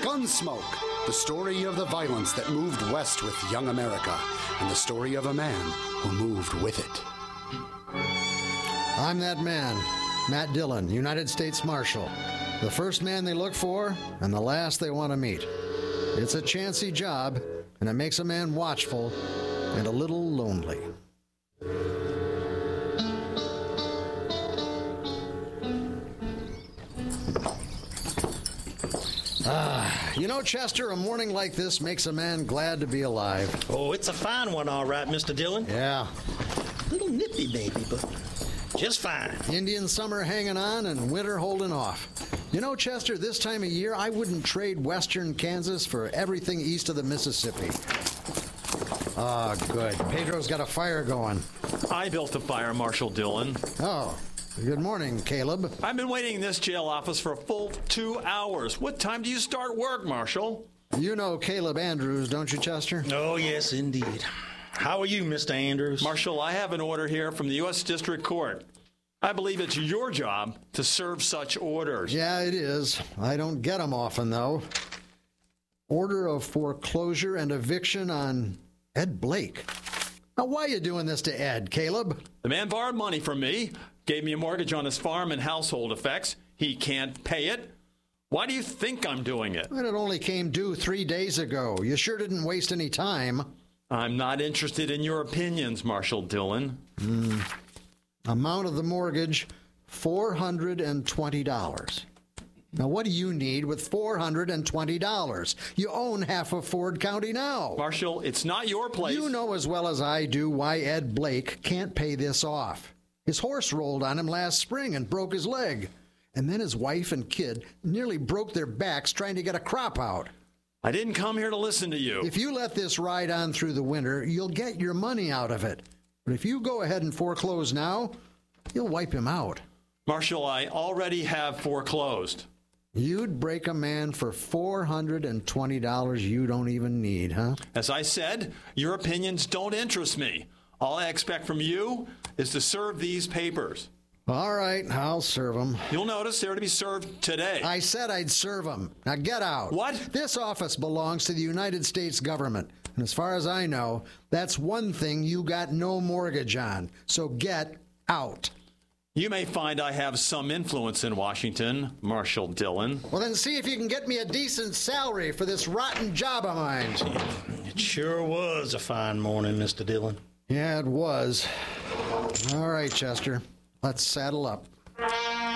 Gunsmoke, the story of the violence that moved west with young America, and the story of a man who moved with it. I'm that man, Matt Dillon, United States Marshal. The first man they look for, and the last they want to meet. It's a chancy job, and it makes a man watchful and a little lonely. You know, Chester, a morning like this makes a man glad to be alive. Oh, it's a fine one, all right, Mr. Dillon. Yeah. Little nippy baby, but just fine. Indian summer hanging on and winter holding off. You know, Chester, this time of year, I wouldn't trade western Kansas for everything east of the Mississippi. Ah, good. Pedro's got a fire going. I built the fire, Marshal Dillon. Oh, good morning, Caleb. I've been waiting in this jail office for a full 2 hours. What time do you start work, Marshal? You know Caleb Andrews, don't you, Chester? Oh, yes, indeed. How are you, Mr. Andrews? Marshal, I have an order here from the U.S. District Court. I believe it's your job to serve such orders. Yeah, it is. I don't get them often, though. Order of foreclosure and eviction on Ed Blake. Now, why are you doing this to Ed, Caleb? The man borrowed money from me, gave me a mortgage on his farm and household effects. He can't pay it. Why do you think I'm doing it? And it only came due 3 days ago. You sure didn't waste any time. I'm not interested in your opinions, Marshal Dillon. Amount of the mortgage, $420. Now, what do you need with $420? You own half of Ford County now. Marshal, it's not your place. You know as well as I do why Ed Blake can't pay this off. His horse rolled on him last spring and broke his leg. And then his wife and kid nearly broke their backs trying to get a crop out. I didn't come here to listen to you. If you let this ride on through the winter, you'll get your money out of it. But if you go ahead and foreclose now, you'll wipe him out. Marshal, I already have foreclosed. You'd break a man for $420 you don't even need, huh? As I said, your opinions don't interest me. All I expect from you is to serve these papers. All right, I'll serve them. You'll notice they're to be served today. I said I'd serve them. Now get out. What? This office belongs to the United States government. And as far as I know, that's one thing you got no mortgage on. So get out. You may find I have some influence in Washington, Marshal Dillon. Well, then see if you can get me a decent salary for this rotten job of mine. It sure was a fine morning, Mr. Dillon. Yeah, it was. All right, Chester. Let's saddle up.